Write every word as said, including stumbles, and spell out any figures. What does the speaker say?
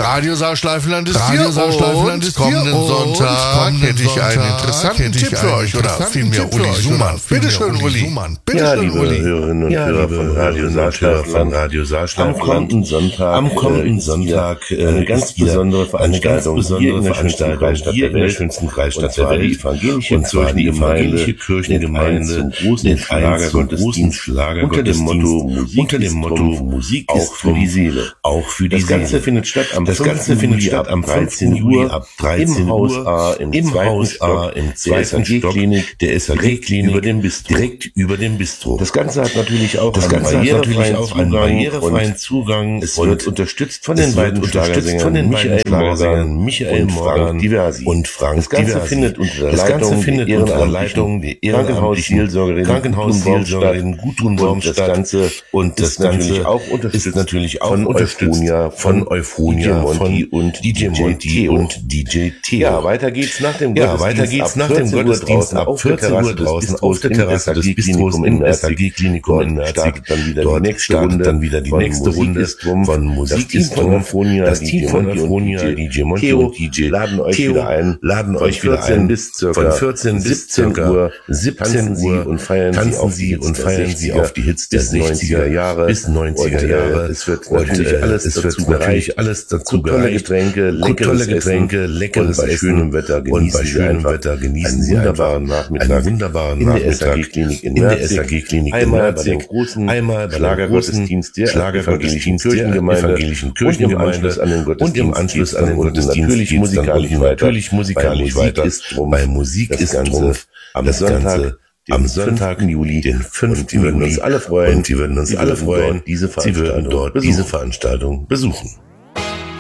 Radio Sauschleifenland ist Radio hier Sauschleifenland und ist kommenden hier Sonntag kommenden hätte ich einen Sonntag interessanten hätte ich Tipp für einen euch, oder interessanten vielmehr Tipp für Uli euch, Sumann. oder Bitte vielmehr schön, Uli Uli. Sumann. Bitte Ja, schön, liebe Uli. Hörerinnen und Ja, Hörer liebe von Radio Hörerinnen und Hörer von Sauschleifenland, Radio am Sauschleifenland. kommenden Sonntag Am kommenden äh, ist Sonntag hier eine äh, ganz ist hier besondere eine ganz Veranstaltung besondere hier in der schönsten Veranstaltung Kreisstadt hier der in der Welt. schönsten Und Kreisstadt der zwar die Welt. evangelische Und zwar die evangelische Kirchengemeinde Kirchengemeinde mit zum großen mit einem zum großen Schlagergottesdienst unter dem Motto Musik unter dem ist Motto Trumpf, Musik auch ist für die Trumpf, Seele. auch für die Das Ganze Seele. findet statt am Das Ganze fünften findet Juli statt ab am dreizehn fünften Juli Uhr ab dreizehn im Haus Uhr A im im zweiten Haus A Stock im der zweiten Stock S A G-Klinik der S A G-Klinik über dem Bistro. direkt über dem Bistro. Das Ganze hat natürlich auch Das einen Ganze hat natürlich barrierefreien auch einen Zugang barrierefreien und Zugang. es und wird unterstützt von es den wird beiden unterstützt von Schlagersängern den beiden Michael Schlagersängern Morgan Michael und Morgan Frank Diversi. und Frank Das Ganze Diversi. findet unter der Das Ganze Leitung findet der unter der ehrenamtlichen Leitung der ehrenamtlichen Krankenhausseelsorgerin Krankenhausseelsorgerin Gudrun Baum und das statt. Ganze Und das ist natürlich Ganze auch unterstützt ist natürlich auch von unterstützt Euphonia, von Euphonia, von von D J Monty und D J Monty Theo. und D J Theo. Ja, weiter geht's nach dem Ja, Gottesdienst weiter geht's ab nach dem vierzehn Uhr Gottesdienst draußen ab auf der vierzehn Uhr Terrasse des draußen Bistros auf der im Terrasse des Bistros S A G-Klinikum im in S A Merzig. G-Klinikum in Dort Merzig. startet dann wieder die Dort nächste startet Runde dann wieder die von nächste Musik Runde ist Trumpf. von Das Musik Team ist von Trumpf. Euphonia, Das D Team J von Monty und Euphonia, D D J J Monty Theo und D J laden euch Theo wieder ein. laden Von euch wieder vierzehn ein. bis circa Von vierzehn bis siebzehn circa Uhr siebzehn tanzen sie Uhr und feiern tanzen sie auf sie die und Hits der feiern sie sechziger auf die Hits der bis neunziger sechziger Jahre bis neunziger und, äh, Jahre. es wird Und, natürlich äh, alles es dazu wird natürlich gereicht. alles dazu Gut, tolle gereicht. Getränke, Gut, leckeres tolle Getränke, Essen. leckeres Und bei Essen. schönem Wetter Und genießen bei Sie schönem einfach Wetter genießen einen Sie wunderbaren einfach Nachmittag einen wunderbaren in der Nachmittag S A G-Klinik in in der Merzig. S A G-Klinik in Einmal bei dem Merzig. großen Einmal bei dem Schlagergottesdienst der evangelischen Schlagergottesdienst der Kirchengemeinde evangelischen und im Kirchengemeinde Anschluss an den und im Gottesdienst Anschluss geht's an dann den unten Gottesdienst natürlich geht's dann musikalisch unten weiter. natürlich musikalisch Bei Musik weiter. ist Trumpf. Bei Musik Das ist Ganze Trumpf. am Das Sonntag, Ganze am den Sonntag, fünften Juli, den und fünften wir würden Juli. uns alle freuen, Und die würden uns Sie alle würden freuen, dort diese Sie würden Veranstaltung dort besuchen. diese Veranstaltung besuchen.